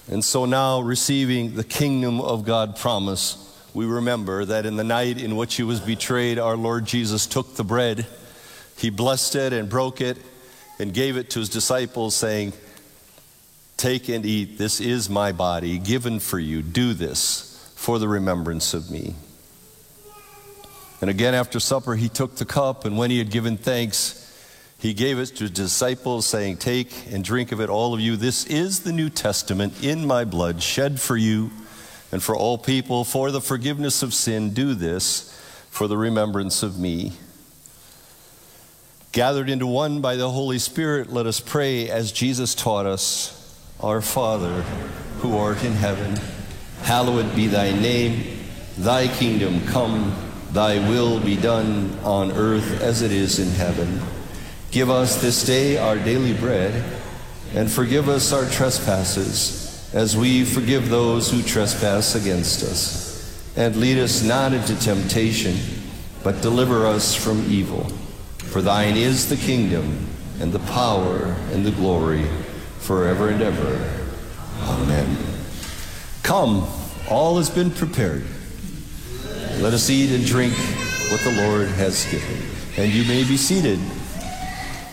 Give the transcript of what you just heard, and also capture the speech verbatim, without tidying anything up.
And so now, receiving the kingdom of God promise, we remember that in the night in which he was betrayed, our Lord Jesus took the bread, he blessed it and broke it and gave it to his disciples, saying, "Take and eat, this is my body given for you. Do this for the remembrance of me." And again after supper he took the cup, and when he had given thanks, he gave it to his disciples, saying, "Take and drink of it, all of you. This is the New Testament in my blood, shed for you and for all people for the forgiveness of sin. Do this for the remembrance of me." Gathered into one by the Holy Spirit, let us pray as Jesus taught us. Our Father, who art in heaven, hallowed be thy name. Thy kingdom come, thy will be done on earth as it is in heaven. Give us this day our daily bread, and forgive us our trespasses, as we forgive those who trespass against us. And lead us not into temptation, but deliver us from evil. For thine is the kingdom, and the power, and the glory, forever and ever. Amen. Come, all has been prepared. Let us eat and drink what the Lord has given. And you may be seated.